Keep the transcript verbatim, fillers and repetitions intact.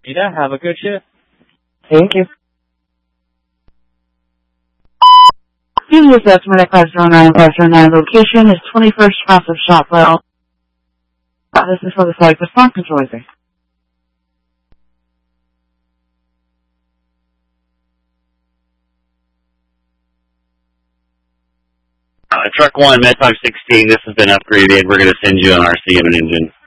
Yeah, have a good shift. Thank you. Previous estimate at five zero nine five zero nine location is twenty-first House of Shotwell. This is for the site response control. Uh, truck one, Med five sixteen, this has been upgraded. We're going to send you an R C of an engine.